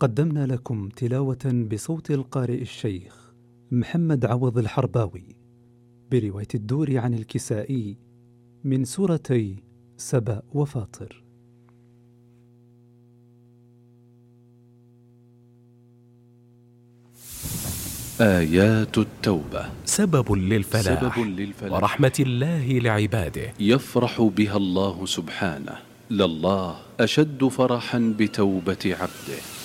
قدمنا لكم تلاوة بصوت القارئ الشيخ محمد عوض الحرباوي برواية الدور عن الكسائي من سورتي سبأ وفاطر. آيات التوبة سبب للفلاح ورحمة الله لعباده، يفرح بها الله سبحانه. لله أشد فرحا بتوبة عبده.